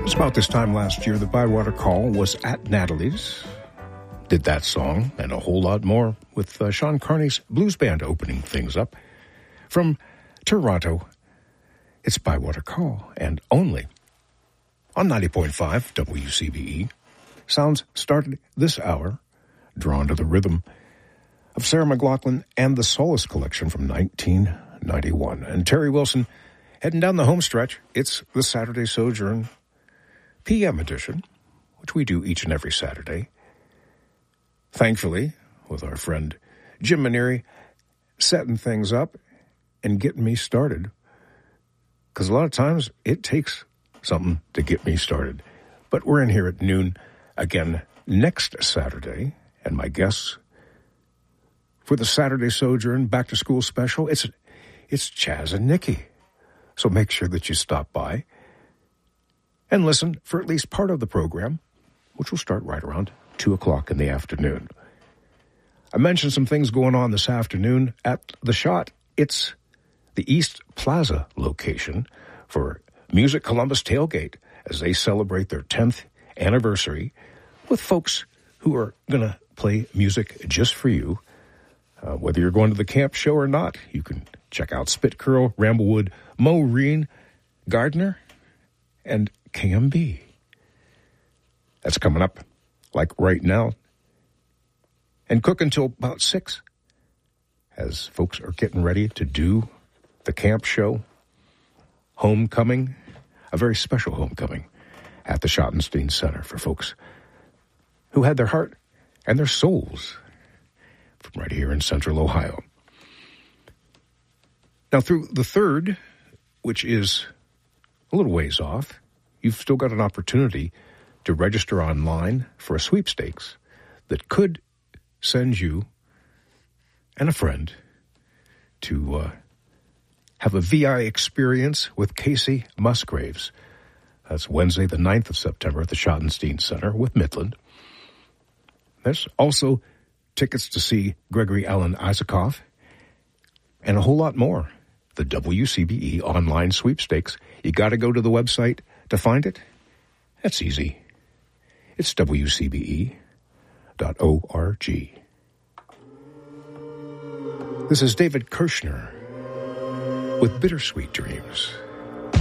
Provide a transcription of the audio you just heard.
It's about this time last year, the Bywater Call was at Natalie's. Did that song and a whole lot more with Sean Carney's blues band opening things up. From Toronto, it's Bywater Call, and only on 90.5 WCBE. Sounds started this hour, drawn to the rhythm of Sarah McLachlan and the Solace Collection from 1991. And Terry Wilson heading down the home stretch. It's the Saturday Sojourn PM edition, which we do each and every Saturday. Thankfully, with our friend Jim Maneri setting things up and getting me started. Because a lot of times it takes something to get me started. But we're in here at noon again next Saturday, and my guests for the Saturday Sojourn Back to School special, it's Chaz and Nikki. So make sure that you stop by and listen for at least part of the program, which will start right around 2 o'clock in the afternoon. I mentioned some things going on this afternoon at The Shot. It's the East Plaza location for Music Columbus Tailgate as they celebrate their 10th anniversary with folks who are going to play music just for you. Whether you're going to the camp show or not, you can check out Spit Curl, Ramblewood, Maureen, Gardner, and KMB. That's coming up like right now. And cook until about 6 as folks are getting ready to do the camp show. Homecoming, a very special homecoming at the Schottenstein Center for folks who had their heart and their souls from right here in Central Ohio. Now through the 3rd, which is a little ways off, you've still got an opportunity to register online for a sweepstakes that could send you and a friend to have a VI experience with Casey Musgraves. That's Wednesday, the 9th of September at the Schottenstein Center with Midland. There's also tickets to see Gregory Alan Isaacoff and a whole lot more. The WCBE online sweepstakes. You got to go to the website to find it. That's easy. It's WCBE.org. This is David Kirshner with Bittersweet Dreams.